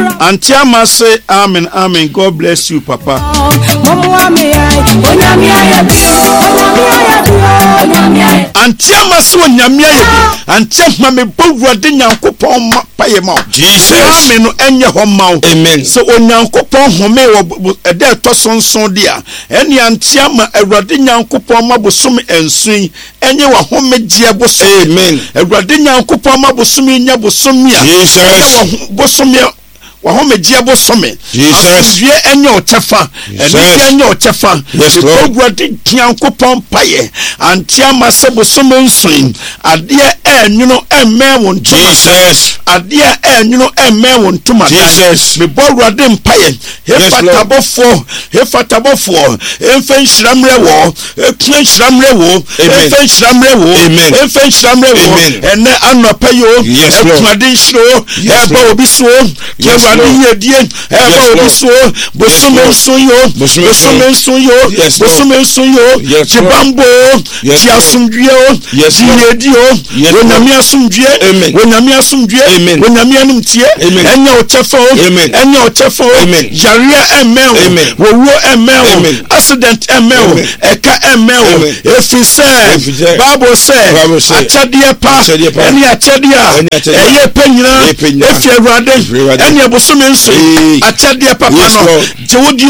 Antiama say amen, amen. God bless you, Papa. Antiama so nyamia yebi. Antiama me bowrade nyankopon paye ma. Jesus. Amen no enye ho ma. Amen. So onyankopon home wo ede to sonson dia. Ene antiama awrade nyankopon ma bosom ensun enye wa home gie bosom. Amen. Awrade nyankopon ma bosom nya bosom ya. Jesus. Bosom ya wahome gie bosome. Jesus. Wie enye otefa. Ene enye otefa. Yes, Lord. Awrade nyankopon paye. Antiama se bosom ensun. Ade enwuno emme won. Jesus. Ade enwuno emme won tuma. Jesus. Me borwade mpaye. Hefatabofo. Enfen shramre wo. Ekuen shramre wo. Enfen shramre wo. Enfen shramre wo. Ene anopa yo. Ekwadin shro. Eba obi so. Kewani yedie. Eba obi so. Bosume sunyo. Bosume sunyo. Chibambo. Chiasundwie. Chiyedio. Wonyame asundwie. Wonyame asundwie. Wonyame anumtie. Enya otefo. Enya otefo. Jaria emel. Wowo emel. Accident emel. Eka emel. Efise. Bible say. Achadie pa. Eni achadia. Eye penyina. Efi Awurade. Eni abosume nso. Achadie papa no. Jewudio.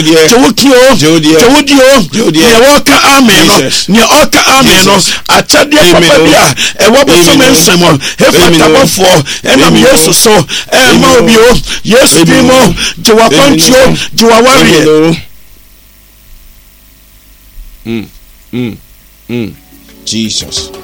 Ne woka amen no. Ne oka amen no. Achadie papa dia. Ewo bosume nso mo. Hefatabofo. Enam Yesu so. Ema obio. Yesu dimo. Jewa koncho. Jewa wari. Jesus.